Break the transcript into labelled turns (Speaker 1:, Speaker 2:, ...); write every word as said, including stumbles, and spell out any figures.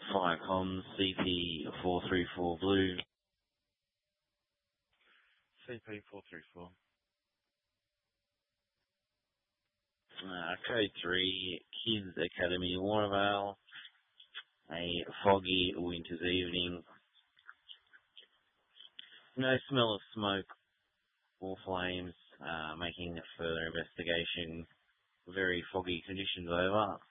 Speaker 1: Fire comms, C P four three four Blue.
Speaker 2: C P four three four.
Speaker 1: Uh, code three, Kids Academy, Warnervale. A foggy winter's evening. No smell of smoke or flames, uh, making further investigation. Very foggy conditions over.